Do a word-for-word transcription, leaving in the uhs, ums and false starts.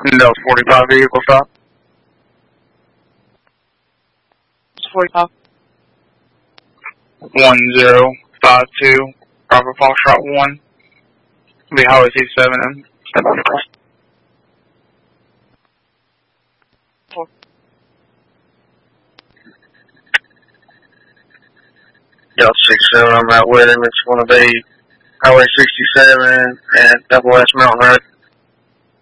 No, forty-five vehicle stop. forty-five. one zero five two, Bravo Foxtrot one. Be Highway sixty-seven and step on the cross. Y'all six seven, I'm out with him. It's going to be Highway sixty-seven and Double S Mountain Road.